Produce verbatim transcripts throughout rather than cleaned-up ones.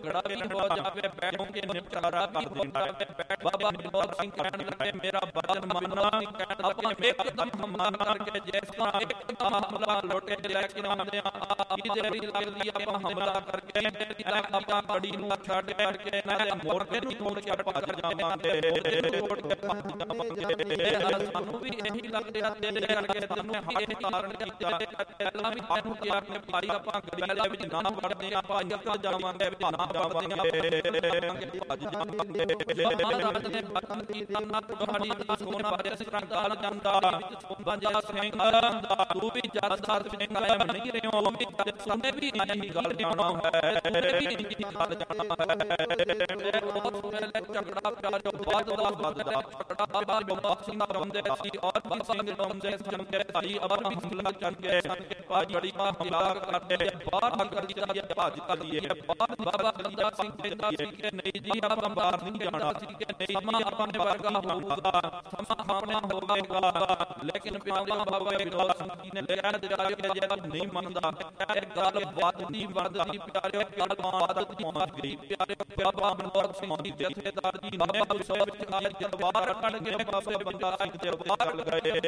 झगड़ा भी हो जावे बैठों के निपटारा कर देना बाबा विनोद सिंह कहने लगे मेरा वचन मानना अपने एकदम मान करके जैसा एकदम हमला लोटे लेके आंदे आ इधर ही लग लिया अपन हमला करके अपना बड़ी नु छाड़ करके नाले मोड़ के मोड़ के पकड़ जावांगे मोड़ के जावांगे सानू भी यही लगदे आ तेरे करके तन्नू भी यही कारण कीता पहला भी तन्नू कि आपने भाई ਆਪਾਂ ਗਲੀਆਂ ਵਿੱਚ ਨਾ ਵੜਦੇ ਆ ਭਾਈ ਆਪਾਂ ਜਾਵਾਂਗੇ ਵਿੱਚ ਨਾ ਜਾਵਾਂਗੇ ਭੱਜ ਜਾਵਾਂਗੇ ਮਹਾਰਾਜ ਨੇ ਬਚਨ ਕੀਤਾ ਨਾ ਤੁਹਾਡੀ ਦੀ ਸੋਨ ਬਾਰੇ ਸਰਦਾਰ ਜਾਂਦਾ ਬੰਜਾ ਸਿੰਘ ਦਾ ਤੂੰ ਵੀ ਜੱਥਾ ਸਿੰਘ ਮੈਂ ਨਹੀਂ ਰਿਓ ਸਾਨੇ ਵੀ ਇਹੀ ਗੱਲ ਜਾਣਾ ਹੈ ਤੇਰੇ ਵੀ ਇਹੀ ਗੱਲ ਜਾਣਾ ਹੈ ਬਹੁਤ ਵੇਲੇ ਝਗੜਾ ਪਿਆ ਜੋ ਬਾਦ ਦਾ ਵੱਧਦਾ ਝਗੜਾ ਬਾਦ ਬਹੁਤ ਸਿੰਘ ਰੋਂਦੇ ਸੀ ਔਰ ਵੀ ਸਿੰਘ ਰੋਂਦੇ ਸਨ ਕੇ ਭਾਈ ਅਬਰ ਹਮਲਾ ਕਰਕੇ ਭਾਈ ਬੜੀ ਮਾ ਹਮਲਾ ਕਰਦੇ ਬਾਹਰ ਕਰ ਦਿੱਤਾ ਇਹ ਭੱਜ ਕਰ ਲਈਏ ਬਾਹਰ ਬਾਬਾ ਬਲਦਾ ਸਿੰਘ ਕਹਿੰਦਾ ਸੀ ਕਿ ਨਹੀਂ ਜੀ ਆਪਾਂ ਬਾਹਰ ਨਹੀਂ ਜਾਣਾ ਸੀ ਕਿ ਨਹੀਂ ਸਮਾਂ ਆਪਣੇ ਵਰਗਾ ਹੋਊਗਾ ਸਮਾਂ ਆਪਣਾ ਹੋਵੇਗਾ ਲੇਕਿਨ ਪਿਆਰੇ ਬਾਬਾ ਵਿਨੋਦ ਸਿੰਘ ਜੀ ਨੇ ਕਹਿ ਦਿੱਤਾ ਕਿ ਜੇ ਨਹੀਂ ਮੰਨਦਾ ਇਹ ਗੱਲ ਬਾਤ ਨਹੀਂ ਬਣਦੀ ਪਿਆਰੇ ਗੱਲ ਬਾਤ ਦੀ ਪਹੁੰਚ ਗਈ ਪਿਆਰੇ ਬਾਬਾ ਵਿਨੋਦ ਸਿੰਘ ਜੀ ਜਥੇਦਾਰ ਜੀ ਨੇ ਉਸ ਵਿੱਚ ਆਏ ਜਲਵਾਰ ਕੱਢ ਕੇ ਬਾਬਾ ਬੰਦਾ ਸਿੰਘ ਦੇ ਬਾਹਰ ਲਗਾਏ ਇਹ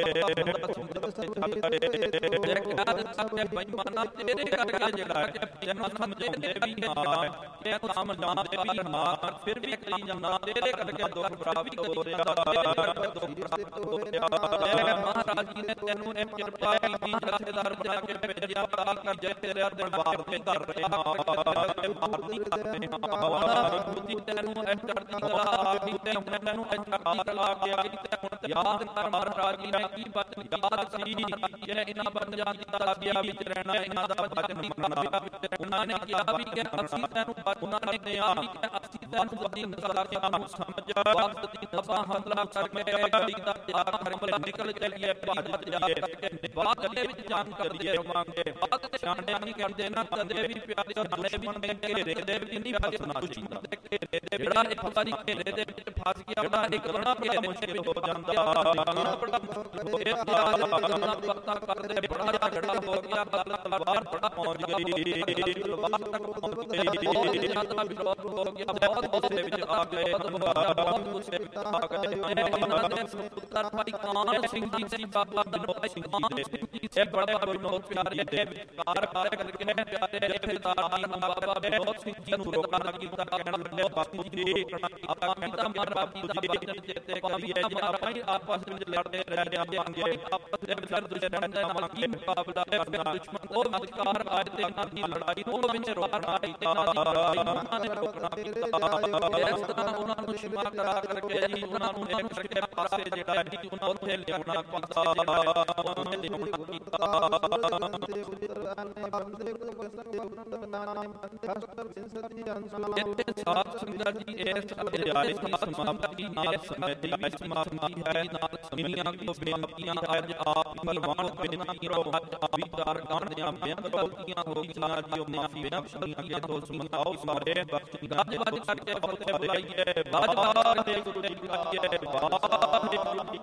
ਕਹਿੰਦੇ ਬੇਈਮਾਨਾ ਤੇਰੇ ਕਰਕੇ ਜਿਹੜਾ ਕਿ ਜਨਾ ਸਮਝਦੇ ਵੀ ਹਾਂ ਇਹ ਕੰਮ ਜਾਣਦੇ ਵੀ ਹਾਂ ਫਿਰ ਵੀ ਕਰੀ ਜਾਂਦਾ ਤੇਰੇ ਕਰਕੇ ਦੁੱਖ ਪ੍ਰਾਪਤ ਹੋ ਰਿਹਾ ਦੁੱਖ ਪ੍ਰਾਪਤ ਹੋ ਰਿਹਾ ਮਹਾਰਾਜ ਜੀ ਨੇ ਤੈਨੂੰ ਇਹ ਕਿਰਪਾ ਕੀਤੀ ਜਥੇਦਾਰ ਜਾ ਕੇ ਭੇਜਿਆ ਪਤਾ ਕਰ ਜੇ ਤੇਰੇ ਦਰਬਾਰ ਤੇ ਕਰ ਰਹੇ ਹਾਂ ਆਰਤੀ ਕਰਦੇ ਹਾਂ ਬੁੱਧੀ ਤੈਨੂੰ ਇਹ ਚੜ੍ਹਦੀ ਕਲਾ ਆ ਗਈ ਤੇ ਤੈਨੂੰ ਇਹ ਚੜ੍ਹਦੀ ਕਲਾ ਆ ਗਈ ਤੇ ਹੁਣ ਯਾਦ ਕਰ ਮਹਾਰਾਜ ਜੀ ਨੇ ਕੀ ਬਚਨ ਯਾਦ ਸੀ ਕਿ ਇਹਨਾਂ ਬੰਦਿਆਂ ਦੀ ਤਾਬੀਆ ਵਿੱਚ ਰਹਿਣਾ ਇਹਨਾਂ ਦਾ ਬਚਨ ਨਹੀਂ ਕਰਨਾ ਉਹਨਾਂ ਨੇ ਕਿਹਾ ਵੀ ਕਿ ਅਸੀਂ ਤੈਨੂੰ ਉਹਨਾਂ ਨੇ ਕਿਹਾ ਵੀ ਕਿ ਅਸੀਂ ਤੈਨੂੰ ਵੱਡੀ ਨਜ਼ਾਰਿਆਂ ਨੂੰ ਸਮਝ ਵਕਤ ਦੀ ਦਫਾ ਹਮਲਾ ਕਰਕੇ ਗਲੀ ਦਾ ਤਿਆਰ ਹਰਮਲ ਨਿਕਲ ਚੱਲੀਏ ਭੱਜ ਜਾਏ ਬਾਤ ਗਲੀ ਵਿੱਚ ਜਾਣ ਕਰੀਏ ਮੰਗੇ ਬਾਤ ਤੇ ਛਾਂਡਿਆਂ ਨਹੀਂ ਕਰਦੇ ਨਾ ਕਦੇ ਵੀ ਪਿਆਰੇ ਨਾਲੇ ਵੀ ਘੇਰੇ ਦੇ ਵੀ ਨਹੀਂ ਫਸਣਾ ਚਾਹੀਦਾ ਘੇਰੇ ਦੇ ਬੜਾ ਇੱਕ ਵਾਰੀ ਘੇਰੇ ਦੇ ਵਿੱਚ ਫਸ ਗਿਆ ਬੜਾ ਇੱਕ ਬੜਾ ਘੇਰੇ ਮੁਸ਼ਕਿਲ ਹੋ ਜਾਂਦਾ ਬੜਾ ਪਤਾ ਕਰਦੇ ਬੜਾ ਝਗੜਾ ਹੋ ਗਿਆ ਗੱਲ ਤਲਵਾਰ ਬੜਾ ਪਹੁੰਚ ਗਈ ਤਲਵਾਰ ਤੱਕ ਪਹੁੰਚ ਗਈ ਜਦ ਵਿਰੋਧ ਹੋ ਗਿਆ ਬਹੁਤ ਗੁੱਸੇ ਵਿੱਚ ਆ ਗਏ ਬਹੁਤ ਗੁੱਸੇ ਵਿੱਚ ਆ ਗਏ ਉਹਨਾਂ ਨੇ ਪੁੱਤਰ ਭਾਈ ਕਾਨ ਸਿੰਘ ਜੀ ਸੀ ਬਾਬਾ ਵਿਨੋਦ ਸਿੰਘ ਜੀ ਸੇ ਬੜਾ ਵਿਨੋਦ ਪਿਆਰੇ ਦੇ ਵਿਕਾਰ ਕਰ ਕਰਕੇ ਪਿਆਰੇ ਜਥੇਦਾਰ ਜੀ ਬਾਬਾ ਵਿਨੋਦ ਸਿੰਘ ਜੀ ਨੂੰ ਰੋਕਣ ਲੱਗੀ ਤਾਂ ਕਹਿਣ ਲੱਗੇ ਬਾਪੂ ਜੀ ਆਪਾਂ ਕਹਿੰਦਾ ਮਹਾਰਾਜ ਜੀ ਦਾ ਬਚਨ ਚੇਤੇ ਕਰੀਏ ਜੇ ਆਪਾਂ ਹੀ ਆਪਸ ਵਿੱਚ ਲੜਦੇ ਰਹਿ ਜਾਵਾਂਗੇ ਆਪਸ ਦੇ ਵਿੱਚ ਦੁਸ਼ਮਣ ਦਾ ਕੀ ਮੁਕਾਬਲਾ ਹੈ ਦੁਸ਼ਮਣ ਉਹ ਅਧਿਕਾਰ ਆਜ ਤੇ ਇਹਨਾਂ ਦੀ ਲੜਾਈ ਨੂੰ ਵਿੱਚ ਰੋਕਣਾ ਕੀਤਾ ਉਹਨਾਂ ਨੇ ਰੋਕਣਾ ਕੀਤਾ ਇਸ ਤਰ੍ਹਾਂ ਉਹਨਾਂ ਨੂੰ ਸ਼ਿਮਾ ਕਰਾ ਕਰਕੇ ਜੀ ਉਹਨਾਂ ਨੂੰ ਇੱਕ ਸੱਚੇ ਪਾਸੇ ਜਿਹੜਾ ਹੈ ਉਹਨਾਂ ਉੱਥੇ ਲਿਆਉਣਾ ਪੈਂਦਾ ਉਹਨਾਂ ਨੇ ਲਿਆਉਣਾ ਕੀਤਾ ਇੱਥੇ ਸਾਧ ਸੰਗਤ ਜੀ ਇਸ ਅਧਿਆਇ ਦੀ ਸਮਾਪਤੀ ਨਾਲ ਸਮਝੀ ਸਮਾਪਤੀ ਹੈ ਨਾਲ ਸਮੀਆਂ ਕੋ ਬੇਨਤੀਆਂ ਅੱਜ ਆਪ ਮਲਵਾਨ ਬੇਨਤੀ ਰੋ ਅੱਜ ਵਿਚਾਰ ਗਾਣਿਆਂ ਬੇਅੰਤ ਗਲਤੀਆਂ ਹੋ ਗਈਆਂ ਜੀ ਮਾਫੀ ਬਖਸ਼ੀਆਂ ਕੇ ਦੋ ਸੁਣਾਓ ਸਾਰੇ ਬਖਸ਼ ਗੱਜ ਵੱਜ ਕਰਕੇ ਫਤਿਹ ਬੁਲਾਈਏ ਬਾਜ ਬਾਜ ਦੇ ਗੁਰੂ ਜੀ ਬੁਲਾਈਏ ਵਾਹਿਗੁਰੂ ਜੀ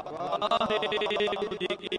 ਕੀ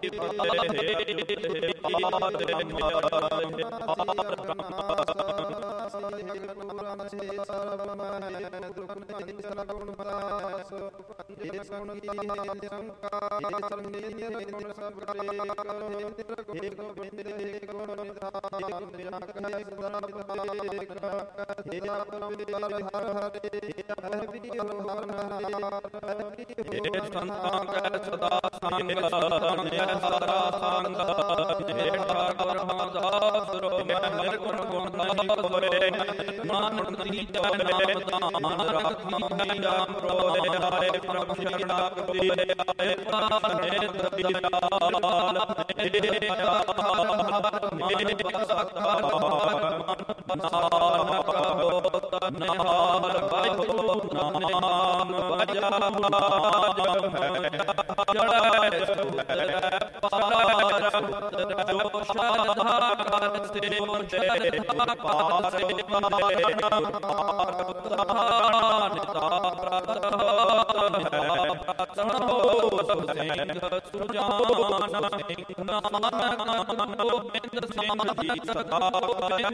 ਸੰਤਾਂ ਕੈ ਸਦਾ ਸੰਗ ਜੈ ਸਦਾ ਸੰਗ ਹੇ ਠਾਕੁਰ ਰਾਮਦਾਸ ਰੋ ਮੈਂ ਨਿਰਗੁਣ ਗੁਣ ਗਾਈ ਹੋਏ ਨਾਨਕ ਦੀ ਜਨ ਨਾਮ ਦਾਨ ਰੱਖੀ ਰਾਮ ਰੋਏ ਹਾਰੇ ਪ੍ਰਭ ਸ਼ਰਣਾ ਕਬੀ ਆਏ ਪਾਣੇ ਦਰਿਆਲ ਮੇਰੇ ਬਸਤਾ ਨਾਮ ਕਹੋ ਨਾਮ ਵਾਹਿਗੁਰੂ ਨਾਮ ਵਜਾ ਮਾਜ ਹੈ ਜੜਾ ਪਾਰਾ ਜੋ ਸਾਧਾ ਕਰ ਸੇ ਮੁਝੇ ਪਾਸੇ ਪਾਏ ਤਾਨ ਤਾ ਪ੍ਰਤਨ ਹੈ ਪ੍ਰਤਨ ਹੋ ਸਭ ਸਿੰਘ ਸੁਜਾਨ ਸਿੰਘ ਨਾਨਕ ਗੋਬਿੰਦ ਸਿੰਘ ਜੀ ਸਦਾ